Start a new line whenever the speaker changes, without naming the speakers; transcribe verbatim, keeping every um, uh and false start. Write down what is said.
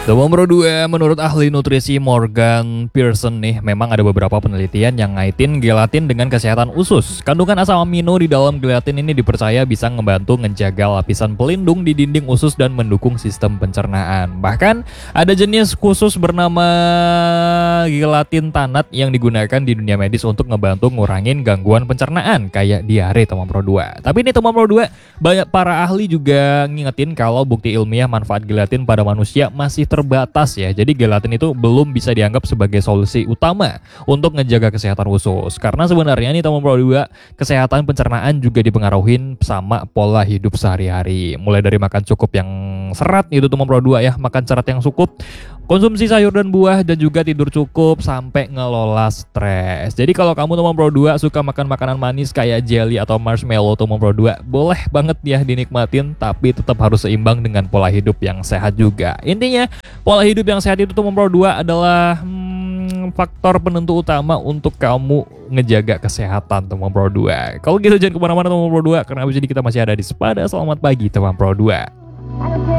Nomor Pro dua, menurut ahli nutrisi Morgan Pearson nih, memang ada beberapa penelitian yang ngaitin gelatin dengan kesehatan usus. Kandungan asam amino di dalam gelatin ini dipercaya bisa ngebantu ngejaga lapisan pelindung di dinding usus dan mendukung sistem pencernaan. Bahkan ada jenis khusus bernama gelatin tanat yang digunakan di dunia medis untuk ngebantu ngurangin gangguan pencernaan kayak diare, teman Pro dua. Tapi ini teman Pro dua, banyak para ahli juga ngingetin kalau bukti ilmiah manfaat gelatin pada manusia masih terbatas ya. Jadi gelatin itu belum bisa dianggap sebagai solusi utama untuk ngejaga kesehatan usus. Karena sebenarnya nih teman Pro dua, kesehatan pencernaan juga dipengaruhi sama pola hidup sehari-hari. Mulai dari makan cukup yang serat itu teman Pro dua ya, makan serat yang cukup, konsumsi sayur dan buah, dan juga tidur cukup sampai ngelola stres. Jadi kalau kamu teman Pro dua suka makan makanan manis kayak jelly atau marshmallow teman Pro dua, boleh banget ya dinikmatin, tapi tetap harus seimbang dengan pola hidup yang sehat juga. Intinya pola hidup yang sehat itu teman Pro dua adalah hmm, faktor penentu utama untuk kamu ngejaga kesehatan teman Pro dua. Kalau gitu jangan kemana-mana teman Pro dua, karena abis ini kita masih ada di Sepada Selamat Pagi teman Pro dua.